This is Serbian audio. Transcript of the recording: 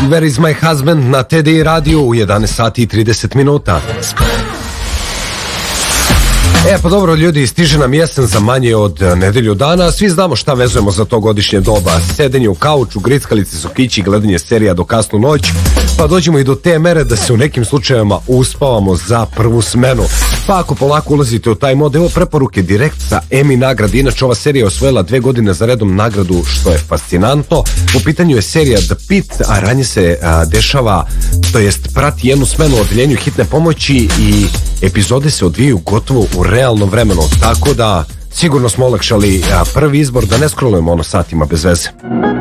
Where is my husband na TDI radiju u 11 sati i 30 minuta. Pa dobro ljudi, stiže nam jesen za manje od nedelju dana. Svi znamo šta vezujemo za to godišnje doba. Sedenje u kauču, grickalice, sokići, gledanje serija do kasnu noć. Pa dođemo i do te mere da se u nekim slučajevima uspavamo za prvu smenu. Pa ako polako ulazite u taj mod, evo preporuke direkt sa Emmy nagrade. Inače ova serija je osvojila 2 godine za redom nagradu, što je fascinantno. U pitanju je serija The Pitt, a ranje se dešava, to jest prati jednu smenu u odeljenju hitne pomoći i epizode se odvijaju gotovo u realnom vremenu, tako da sigurno smo olakšali prvi izbor, da ne scrollujemo satima bez veze.